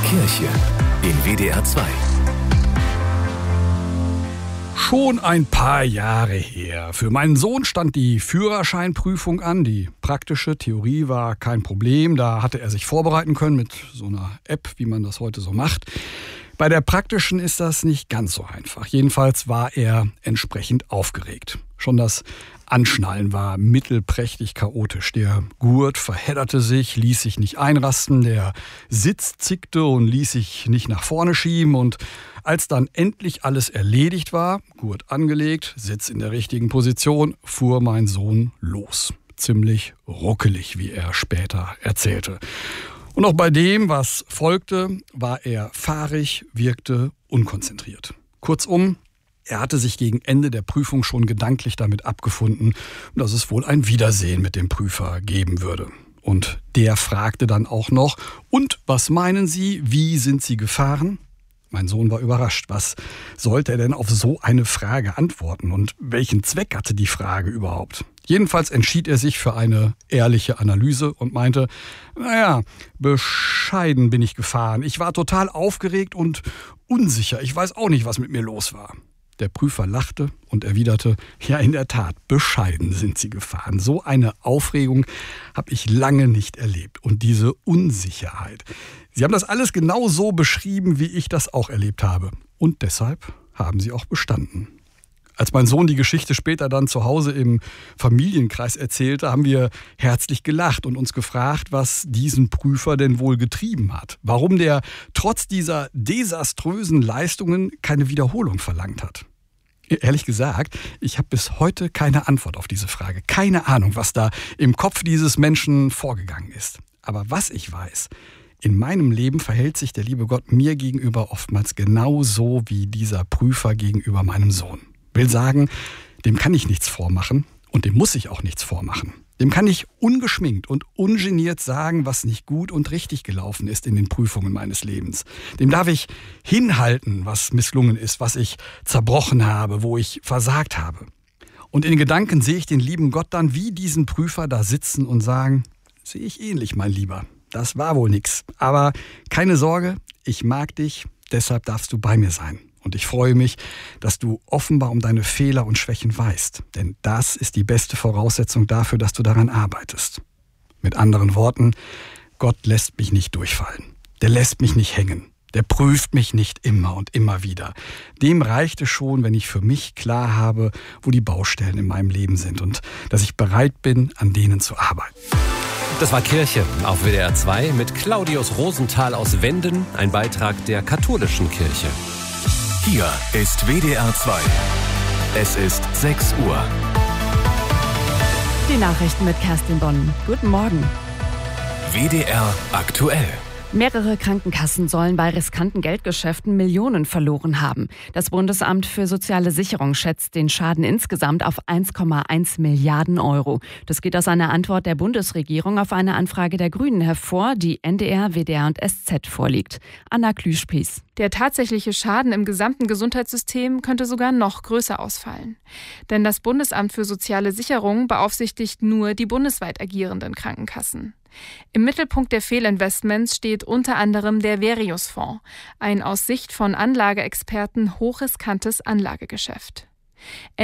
Kirche in WDR 2. Schon ein paar Jahre her. Für meinen Sohn stand die Führerscheinprüfung an. Die praktische Theorie war kein Problem. Da hatte er sich vorbereiten können mit so einer App, wie man das heute so macht. Bei der praktischen ist das nicht ganz so einfach. Jedenfalls war er entsprechend aufgeregt. Schon das Anschnallen war mittelprächtig chaotisch. Der Gurt verhedderte sich, ließ sich nicht einrasten. Der Sitz zickte und ließ sich nicht nach vorne schieben. Und als dann endlich alles erledigt war, Gurt angelegt, Sitz in der richtigen Position, fuhr mein Sohn los. Ziemlich ruckelig, wie er später erzählte. Und auch bei dem, was folgte, war er fahrig, wirkte unkonzentriert. Kurzum, er hatte sich gegen Ende der Prüfung schon gedanklich damit abgefunden, dass es wohl ein Wiedersehen mit dem Prüfer geben würde. Und der fragte dann auch noch: Und was meinen Sie, wie sind Sie gefahren? Mein Sohn war überrascht. Was sollte er denn auf so eine Frage antworten? Und welchen Zweck hatte die Frage überhaupt? Jedenfalls entschied er sich für eine ehrliche Analyse und meinte: Naja, bescheiden bin ich gefahren. Ich war total aufgeregt und unsicher. Ich weiß auch nicht, was mit mir los war. Der Prüfer lachte und erwiderte: Ja, in der Tat, bescheiden sind Sie gefahren. So eine Aufregung habe ich lange nicht erlebt. Und diese Unsicherheit. Sie haben das alles genau so beschrieben, wie ich das auch erlebt habe. Und deshalb haben Sie auch bestanden. Als mein Sohn die Geschichte später dann zu Hause im Familienkreis erzählte, haben wir herzlich gelacht und uns gefragt, was diesen Prüfer denn wohl getrieben hat. Warum der trotz dieser desaströsen Leistungen keine Wiederholung verlangt hat. Ehrlich gesagt, ich habe bis heute keine Antwort auf diese Frage. Keine Ahnung, was da im Kopf dieses Menschen vorgegangen ist. Aber was ich weiß: In meinem Leben verhält sich der liebe Gott mir gegenüber oftmals genauso wie dieser Prüfer gegenüber meinem Sohn. Will sagen, dem kann ich nichts vormachen und dem muss ich auch nichts vormachen. Dem kann ich ungeschminkt und ungeniert sagen, was nicht gut und richtig gelaufen ist in den Prüfungen meines Lebens. Dem darf ich hinhalten, was misslungen ist, was ich zerbrochen habe, wo ich versagt habe. Und in Gedanken sehe ich den lieben Gott dann wie diesen Prüfer da sitzen und sagen: Sehe ich ähnlich, mein Lieber. Das war wohl nix. Aber keine Sorge, ich mag dich, deshalb darfst du bei mir sein. Und ich freue mich, dass du offenbar um deine Fehler und Schwächen weißt. Denn das ist die beste Voraussetzung dafür, dass du daran arbeitest. Mit anderen Worten, Gott lässt mich nicht durchfallen. Der lässt mich nicht hängen. Der prüft mich nicht immer und immer wieder. Dem reicht es schon, wenn ich für mich klar habe, wo die Baustellen in meinem Leben sind und dass ich bereit bin, an denen zu arbeiten. Das war Kirche auf WDR 2 mit Claudius Rosenthal aus Wenden, ein Beitrag der katholischen Kirche. Hier ist WDR 2. Es ist 6 Uhr. Die Nachrichten mit Kerstin Bonn. Guten Morgen. WDR aktuell. Mehrere Krankenkassen sollen bei riskanten Geldgeschäften Millionen verloren haben. Das Bundesamt für soziale Sicherung schätzt den Schaden insgesamt auf 1,1 Milliarden Euro. Das geht aus einer Antwort der Bundesregierung auf eine Anfrage der Grünen hervor, die NDR, WDR und SZ vorliegt. Anna Klüsch-Pies. Der tatsächliche Schaden im gesamten Gesundheitssystem könnte sogar noch größer ausfallen. Denn das Bundesamt für soziale Sicherung beaufsichtigt nur die bundesweit agierenden Krankenkassen. Im Mittelpunkt der Fehlinvestments steht unter anderem der Verius-Fonds, ein aus Sicht von Anlageexperten hochriskantes Anlagegeschäft.